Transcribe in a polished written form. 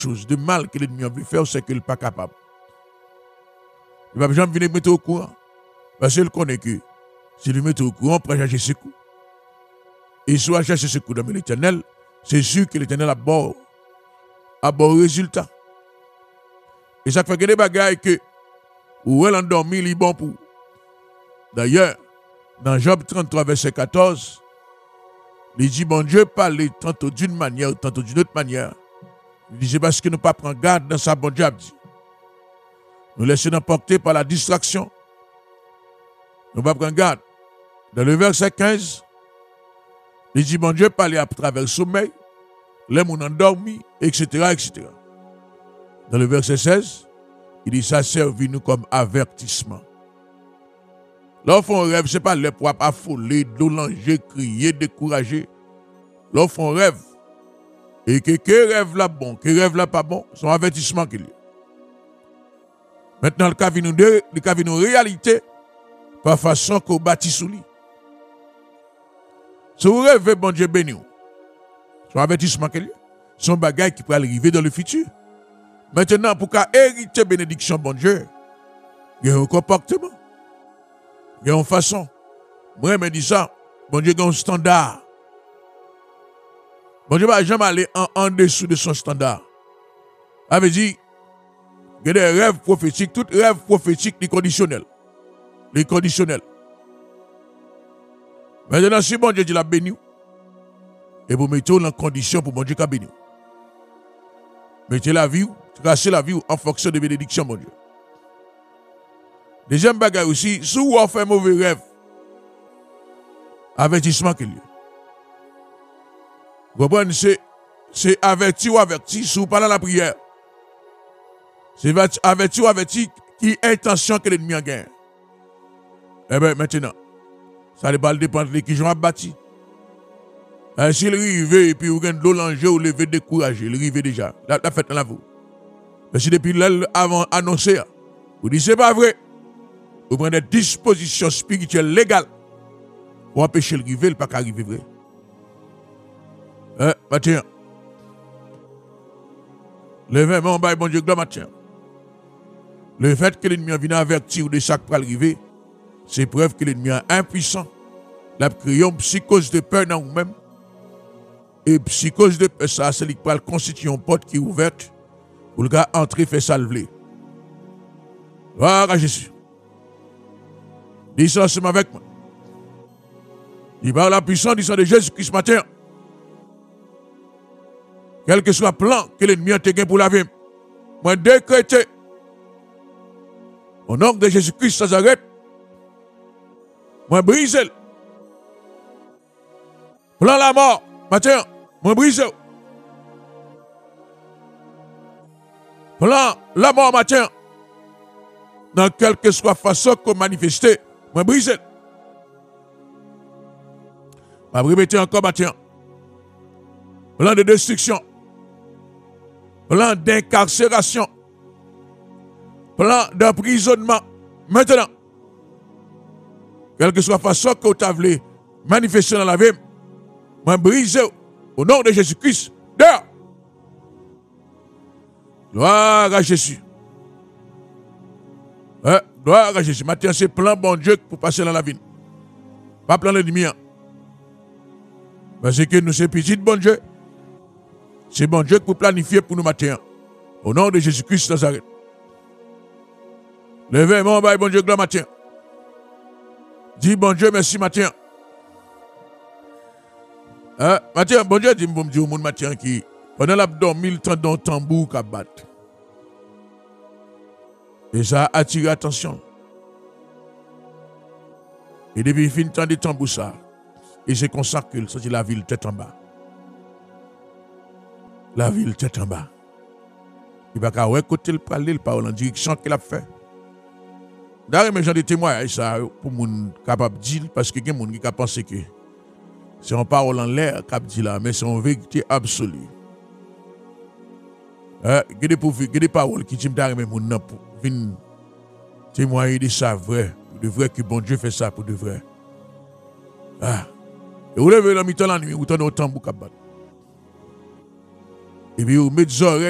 chose de mal que l'ennemi a voulu faire, c'est qu'il n'est pas capable. Il ne va jamais venir mettre au courant. Parce qu'il connaît que si lui met au courant, on peut chercher ses coups. Et soit chercher ses coups dans l'éternel, c'est sûr que l'éternel a bon résultat. Et ça fait que des bagailles que, où elle endormi, il est bon pour. D'ailleurs, dans Job 33, verset 14, il dit, bon Dieu parle tantôt d'une manière, tantôt d'une autre manière. Il dit, c'est parce que nous ne pas prendre garde dans sa bon Dieu a dit. Nous laissons emporter par la distraction. Nous ne pas prendre garde. Dans le verset 15, il dit, bon Dieu parle à travers le sommeil, les gens endormis, etc., etc. Dans le verset 16, il dit, ça servit nous comme avertissement. Lorsqu'on rêve, ce n'est pas le pour affoler, dolanger, crier, décourager. Lorsqu'on rêve, et que rêve là bon, que rêve là pas bon, c'est un avertissement qu'il y a. Maintenant, le cas vient nous réalité, par façon qu'on bâtit sous lui. Si vous rêvez, bon Dieu béni, c'est un avertissement qu'il y a. C'est un bagage qui peut arriver dans le futur. Maintenant, pour hériter bénédiction, bon Dieu, il y a un comportement. Il y a une façon. Moi, je me dis ça. Bon Dieu, il y a un standard. Bon Dieu ne va jamais aller en dessous de son standard. Ça veut dire, il y a des rêves prophétiques. Tout rêve prophétique, les conditionnels. Les conditionnels. Maintenant, si bon Dieu dit la béni, et vous mettez en condition pour bon Dieu qui a béni. Mettez la vie, tracez la vie en fonction de bénédiction, mon Dieu. Deuxième bagage aussi, si vous faites un mauvais rêve, avertissement qu'il y a. Vous comprenez, c'est averti ou averti, si vous parlez à la prière. C'est averti ou averti qui est intention que l'ennemi a gagné. Eh bien, maintenant, ça va dépendre de qui j'en ai bâti. S'il arrive et puis vous avez de l'enjeu ou lever découragé, il arrive déjà. La fête dans la vous. Mais si depuis l'heure avant annoncé, vous dites c'est pas vrai. Vous prenez des dispositions spirituelles légales pour empêcher le river, il ne pas arriver vrai. Matin. Le 20 mai, on va bon Dieu, gloire matin. Le fait que l'ennemi vient avertir de ça qui va arriver, c'est preuve que l'ennemi est impuissant. La créé une psychose de peur dans vous-même. Et psychose de peur, ça, c'est qui va constituer une porte qui est ouverte pour le gars entrer, faire ça le vlé. Voilà Jésus. Dis ça ensemble avec moi. Il va la puissance du sang de Jésus-Christ matin. Quel que soit le plan que l'ennemi a gagné pour la vie, moi décréter au nom de Jésus-Christ Nazareth, moi briser. Plan la mort, matin, moi briser. Plan la mort, matin, dans quelle que soit façon qu'on manifeste, moi briser. Je vais répéter encore, matin. Plan de destruction. Plan d'incarcération. Plan d'emprisonnement. Maintenant, quelle que soit la façon que tu as voulu manifester dans la vie, moi brise au nom de Jésus-Christ. Dehors. Gloire à Jésus. Gloire à Jésus. Maintenant, c'est plan bon Dieu pour passer dans la vie. Pas plan l'ennemi. Parce que nous, c'est petit bon Dieu. C'est bon Dieu pour planifier pour nous matin. Au nom de Jésus-Christ Nazareth. Levez mon bail, bon Dieu, gloire matin. Dis bon Dieu, merci matin. Matin, bon Dieu, dis bon Dieu au monde matin qui, pendant l'abdomen, il tend dans tambour qui bat. Et ça a attiré attention. Et depuis il finit de temps de tambour ça. Et c'est comme ça que c'est la ville tête en bas. La ville tête en bas. Il va qu'à écouter le parler, le parole en direction qu'il a fait. D'ailleurs, mes gens de témoignage, ça, pour moun capable de dire, parce que il y a des gens qui pensent que c'est une parole en l'air qui dit là, mais c'est une vérité absolue. Il y a des paroles qui disent que moun nan pour venir témoigner de ça vrai, pour de vrai que bon Dieu fait ça pour de vrai. Et vous levez la mi-temps la nuit, vous tenez autant pour capable. Et puis vous mettez des oreilles